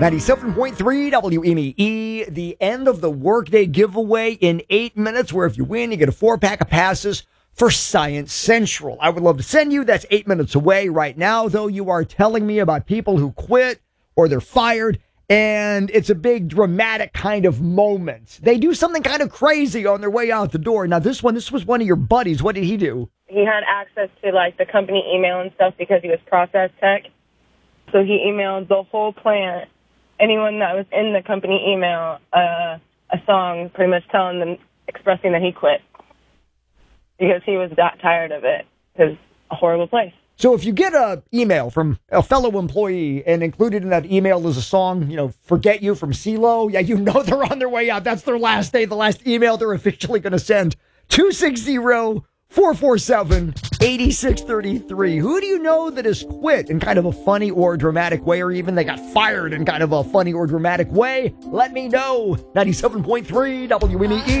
97.3 WMEE, the end of the workday giveaway in 8 minutes, where if you win, you get a 4-pack of passes for Science Central. I would love to send you. That's 8 minutes away right now, though. You are telling me about people who quit or they're fired, and it's a big dramatic kind of moment. They do something kind of crazy on their way out the door. Now, this was one of your buddies. What did he do? He had access to, the company email and stuff because he was process tech. So he emailed the whole plant, anyone that was in the company email, a song pretty much telling them, expressing that he quit because he was that tired of it. It was a horrible place. So if you get an email from a fellow employee and included in that email is a song, Forget You from CeeLo, yeah, they're on their way out. That's their last day, the last email they're officially going to send. 260-447-8633. Who do you know that has quit in kind of a funny or dramatic way, or even they got fired in kind of a funny or dramatic way? Let me know. 97.3 WMEE.